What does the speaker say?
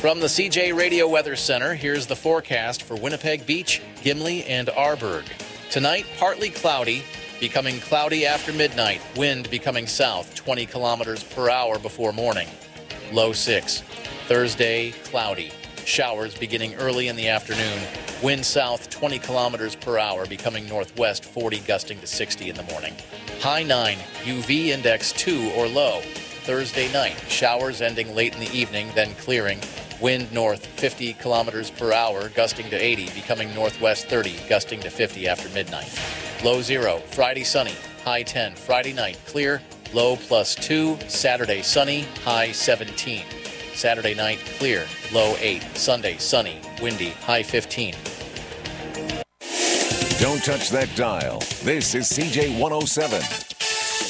From the CJ Radio Weather Center, here's the forecast for Winnipeg Beach, Gimli, and Arborg. Tonight, partly cloudy, becoming cloudy after midnight. Wind becoming south, 20 kilometers per hour before morning. Low 6. Thursday, cloudy. Showers beginning early in the afternoon. Wind south, 20 kilometers per hour, becoming northwest, 40, gusting to 60 in the morning. High 9. UV index 2 or low. Thursday night, showers ending late in the evening, then clearing. Wind north 50 kilometers per hour, gusting to 80, becoming northwest 30, gusting to 50 after midnight. Low 0, Friday sunny, high 10. Friday night clear, low +2. Saturday sunny, high 17. Saturday night clear, low 8. Sunday sunny, windy, high 15. Don't touch that dial. This is CJ 107.